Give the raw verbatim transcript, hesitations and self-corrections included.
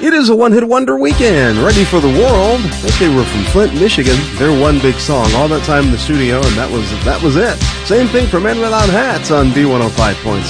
It is a one-hit wonder weekend. Ready for the World. I think they were from Flint, Michigan. Their one big song, all that time in the studio, and that was that was it. Same thing for Men Without Hats on B one oh five point